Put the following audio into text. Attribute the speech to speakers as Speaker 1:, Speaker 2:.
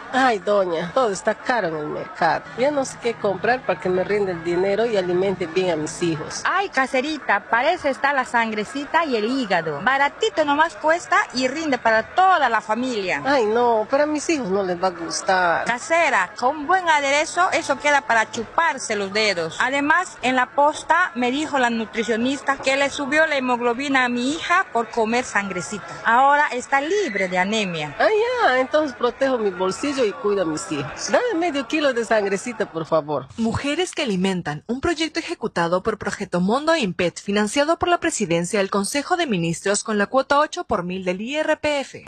Speaker 1: Ay, doña, todo está caro en el mercado. Ya no sé qué comprar para que me rinda el dinero y alimente bien a mis hijos.
Speaker 2: Ay, caserita, para eso está la sangrecita y el hígado. Baratito nomás cuesta y rinde para toda la familia.
Speaker 1: Ay, no, pero a mis hijos no les va a gustar.
Speaker 2: Casera, con buen aderezo, eso queda para chuparse los dedos. Además, en la posta me dijo la nutricionista que le subió la hemoglobina a mi hija por comer sangrecita. Ahora está libre de anemia.
Speaker 1: Ah, ya, entonces protejo mi bolsillo y cuido a mis hijos. Dame medio kilo de sangrecita, por favor.
Speaker 3: Mujeres que alimentan, un proyecto ejecutado por Proyecto Mundo Impet, financiado por la Presidencia del Consejo de Ministros con la cuota 8 por 1000 del IRPF.